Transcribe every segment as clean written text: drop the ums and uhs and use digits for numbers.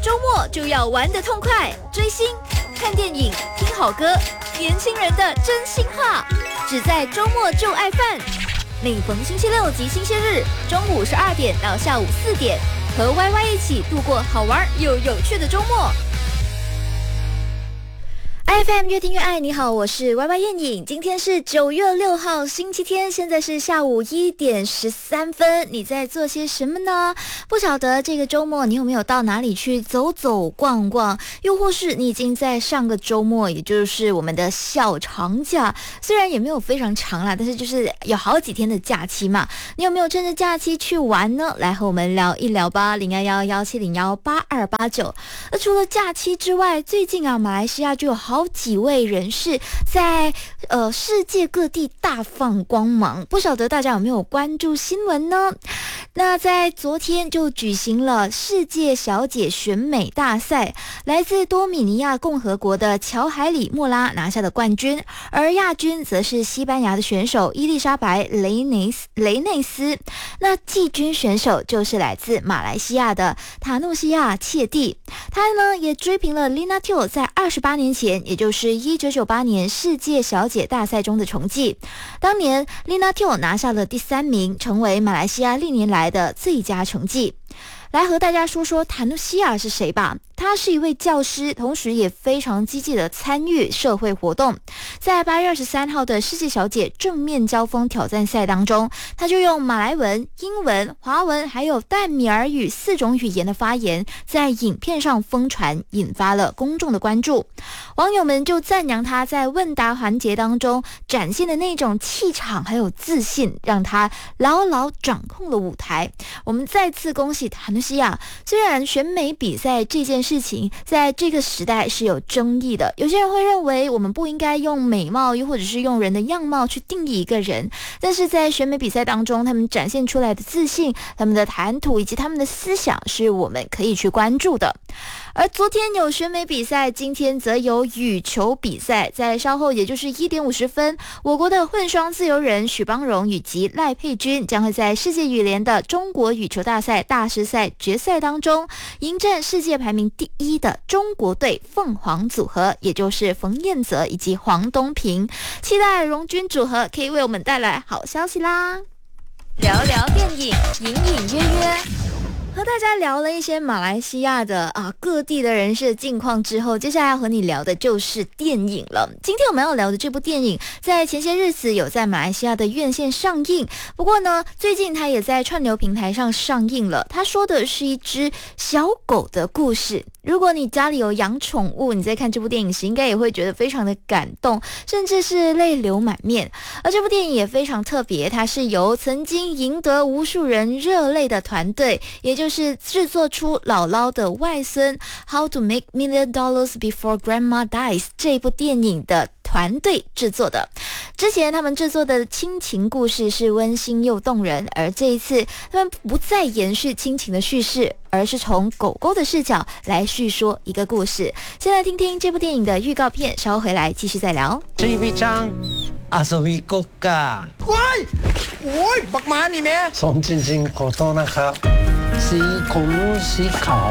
周末就要玩得痛快，追星、看电影、听好歌，年轻人的真心话，只在周末就爱饭。每逢星期六及星期日，中午12点到下午4点，和 YY 一起度过好玩又有趣的周末。FM 越听越爱，你好，我是 YY 燕颖。今天是9月6号星期天，现在是下午1点13分。你在做些什么呢？不晓得这个周末你有没有到哪里去走走逛逛，又或是你已经在上个周末，也就是我们的小长假，虽然也没有非常长啦，但是就是有好几天的假期嘛。你有没有趁着假期去玩呢？来和我们聊一聊吧，011170182889。那除了假期之外，最近啊，马来西亚就有好几位人士在世界各地大放光芒，不晓得大家有没有关注新闻呢？那在昨天就举行了世界小姐选美大赛，来自多米尼亚共和国的乔海里莫拉拿下了冠军，而亚军则是西班牙的选手伊丽莎白雷内斯。那季军选手就是来自马来西亚的塔努西亚切蒂，他呢也追平了 Lina Teo 在28年前，也就是1998年世界小姐大赛中的成绩。当年 Lina Teo 拿下了第3名，成为马来西亚历年来的最佳成绩。来和大家说说塔努西亚是谁吧。他是一位教师，同时也非常积极的参与社会活动。在8月23号的世界小姐正面交锋挑战赛当中，他就用马来文、英文、华文还有淡米尔语4种语言的发言，在影片上疯传，引发了公众的关注。网友们就赞扬他在问答环节当中展现的那种气场还有自信，让他牢牢掌控了舞台。我们再次恭喜塔努西亚。虽然选美比赛这件事情在这个时代是有争议的，有些人会认为我们不应该用美貌又或者是用人的样貌去定义一个人，但是在选美比赛当中，他们展现出来的自信，他们的谈吐以及他们的思想是我们可以去关注的。而昨天有选美比赛，今天则有羽球比赛。在稍后也就是1点50分，我国的混双自由人许邦荣以及赖佩君将会在世界羽联的中国羽球大赛大师赛决赛当中迎战世界排名第1的中国队凤凰组合，也就是冯彦泽以及黄东萍。期待荣军组合可以为我们带来好消息啦！聊聊电影，隐隐约约。和大家聊了一些马来西亚的各地的人士的近况之后，接下来要和你聊的就是电影了。今天我们要聊的这部电影在前些日子有在马来西亚的院线上映，不过呢最近它也在串流平台上上映了。它说的是一只小狗的故事。如果你家里有养宠物，你在看这部电影时应该也会觉得非常的感动，甚至是泪流满面。而这部电影也非常特别，它是由曾经赢得无数人热泪的团队，也就是制作出姥姥的外孙 How to Make $1 Million Before Grandma Dies 这部电影的团队制作的。之前他们制作的亲情故事是温馨又动人，而这一次他们不再延续亲情的叙事，而是从狗狗的视角来叙说一个故事。先来听听这部电影的预告片，稍后回来继续再聊。 這邊張阿蘇伊谷㗎， 喂，บักหมานี่แม่สมจริงๆขอโทษนะครับสีขนสีขาว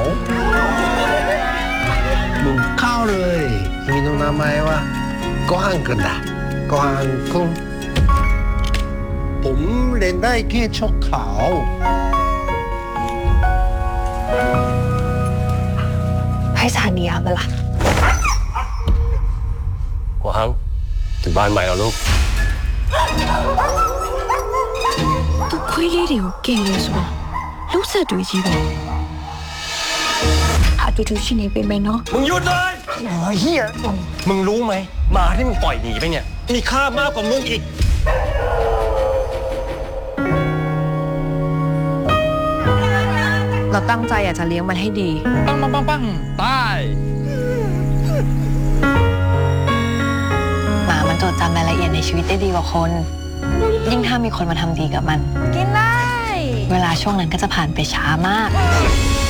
มึงเข้าเลยมีโนนาไมว่าก็ห่างกันนะก็ห่างคุณผมเล่นได้แค่ชกขาว喺查尼亞咪啦， 國亨條班咪啦，ลูก都虧呢條機嘅數，老實對住我，หาตัวชิ้นนี้เป็นไหมเนาะมึงหยุดเลยเฮียมึงรู้ไหมหมาที่มึงปล่อยหนีไปเนี่ยมีค่ามากกว่ามึงอีกเราตั้งใจอยากจะเลี้ยงมันให้ดีปังปังปังปังตายหมามันจดจำรายละเอียดในชีวิตได้ดีกว่าคนยิ่งถ้ามีคนมาทำดีกับมันกินได้เวลาช่วงนั้นก็จะผ่านไปช้ามาก